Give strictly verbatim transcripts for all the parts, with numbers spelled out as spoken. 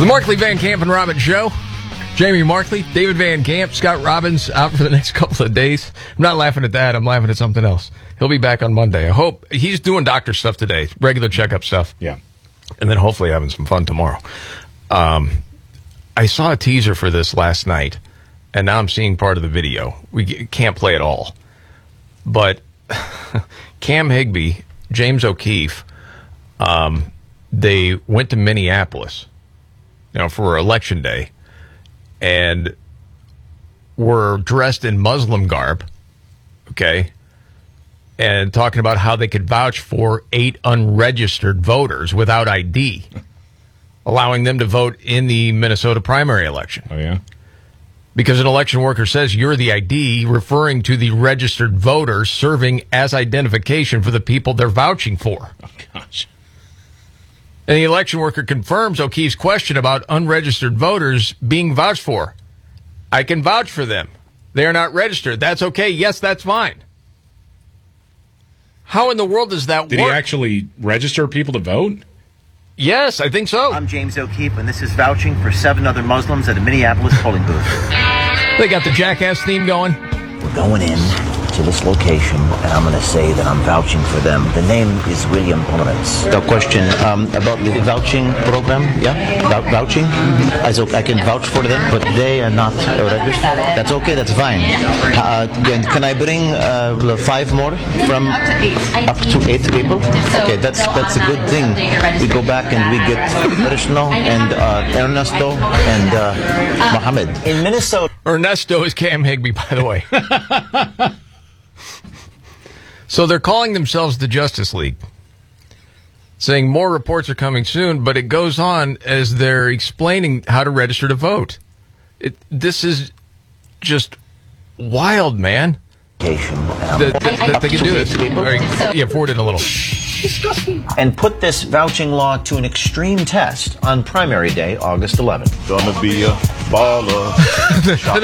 The Markley, Van Camp, and Robbins Show. Jamie Markley, David Van Camp, Scott Robbins out for the next couple of days. I'm not laughing at that. I'm laughing at something else. He'll be back on Monday. I hope. He's doing doctor stuff today, regular checkup stuff. Yeah. And then hopefully having some fun tomorrow. Um, I saw a teaser for this last night, and now I'm seeing part of the video. We can't play it all. But Cam Higbee, James O'Keefe, um, they went to Minneapolis, you know, for election day, and were dressed in Muslim garb, okay, and talking about how they could vouch for eight unregistered voters without I D, allowing them to vote in the Minnesota primary election. Oh, yeah? Because an election worker says you're the I D, referring to the registered voters serving as identification for the people they're vouching for. Oh, gosh. And the election worker confirms O'Keefe's question about unregistered voters being vouched for. I can vouch for them. They are not registered. That's okay. Yes, that's fine. How in the world does that Did work? Did he actually register people to vote? Yes, I think so. I'm James O'Keefe, and this is vouching for seven other Muslims at a Minneapolis polling booth. They got the Jackass theme going. We're going in to this location, and I'm going to say that I'm vouching for them. The name is William Pomerantz. The question um, about the vouching program, yeah? Vou- vouching? I, so I can vouch for them, but they are not uh, registered. That's okay, that's fine. Uh, can, can I bring uh, five more from up to eight people? Okay, that's that's a good thing. We go back and we get Krishna and uh, Ernesto and uh, Mohammed. In Minnesota. Ernesto is Cam Higbee, by the way. So they're calling themselves the Justice League, saying more reports are coming soon, but it goes on as they're explaining how to register to vote. It, this is just wild, man. That, that, that they can do this. Right, yeah, forward it a little. And put this vouching law to an extreme test on primary day, August eleventh. Gonna be a baller. Shot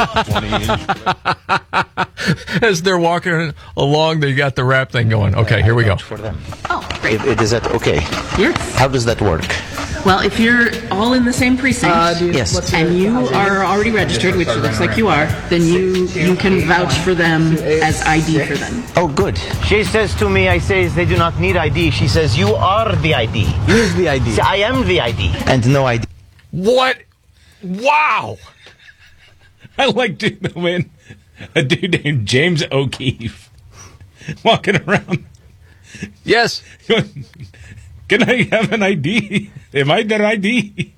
baller, As they're walking along, they got the rap thing going. Okay, here we go. For them. Oh, great. If, if, is that okay? Yes. How does that work? Well, if you're all in the same precinct Yes. and you are already registered, which it looks like you are, then you you can vouch for them as I D for them. Oh, good. She says to me, I say they do not need I D. She says, you are the I D. Here's the I D. See, I am the I D. And no I D. What? Wow. I like to win a dude named James O'Keefe walking around. Yes. Can I have an I D? Am I their I D?